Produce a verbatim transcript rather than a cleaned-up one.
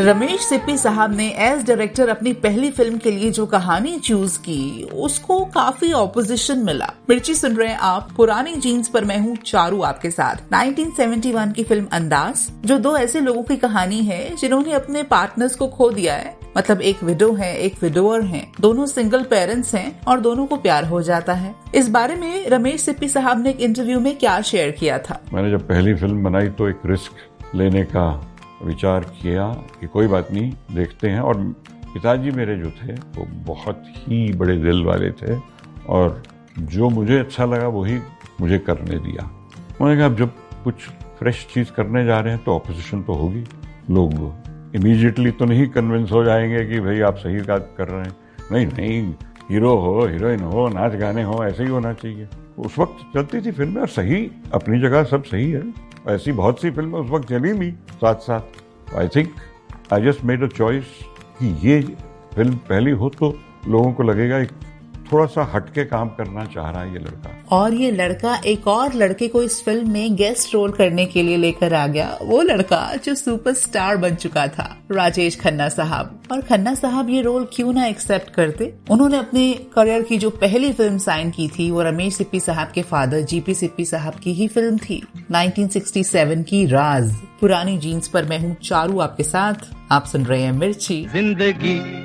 रमेश सिप्पी साहब ने as director अपनी पहली फिल्म के लिए जो कहानी चूज की, उसको काफी ऑपोजिशन मिला। मिर्ची सुन रहे हैं आप, पुरानी जीन्स पर मैं हूँ चारू आपके साथ। नाइनटीन सेवेंटी वन की फिल्म अंदाज, जो दो ऐसे लोगों की कहानी है जिन्होंने अपने पार्टनर्स को खो दिया है। मतलब एक विडो है, एक विडोअर है, दोनों सिंगल पेरेंट्स हैं और दोनों को प्यार हो जाता है। इस बारे में रमेश सिप्पी साहब ने एक इंटरव्यू में क्या शेयर किया था। मैंने जब पहली फिल्म बनाई तो एक रिस्क लेने का विचार किया कि कोई बात नहीं, देखते हैं। और पिताजी मेरे जो थे वो बहुत ही बड़े दिल वाले थे और जो मुझे अच्छा लगा वही मुझे करने दिया। उन्होंने कहा अब जब कुछ फ्रेश चीज करने जा रहे हैं तो ऑपोजिशन तो होगी। लोग इमीडिएटली तो नहीं कन्विंस हो जाएंगे कि भाई आप सही बात कर रहे हैं। नहीं नहीं, हीरो हो, हीरोइन हो, नाच गाने हो, ऐसे ही होना चाहिए। उस वक्त चलती थी फिल्में और सही, अपनी जगह सब सही है। ऐसी बहुत सी फिल्में उस वक्त चली भी साथ साथ। I think I just made a choice कि ये फिल्म पहली हो तो लोगों को लगेगा थोड़ा सा हटके काम करना चाह रहा है ये लड़का। और ये लड़का एक और लड़के को इस फिल्म में गेस्ट रोल करने के लिए लेकर आ गया। वो लड़का जो सुपरस्टार बन चुका था, राजेश खन्ना साहब। और खन्ना साहब ये रोल क्यों ना एक्सेप्ट करते। उन्होंने अपने करियर की जो पहली फिल्म साइन की थी वो रमेश सिप्पी साहब के फादर जीपी सिप्पी साहब की ही फिल्म थी, नाइनटीन सिक्सटी सेवन की राज। पुरानी जीन्स पर मैं हूँ चारू आपके साथ। आप सुन रहे हैं मिर्ची। जिंदगी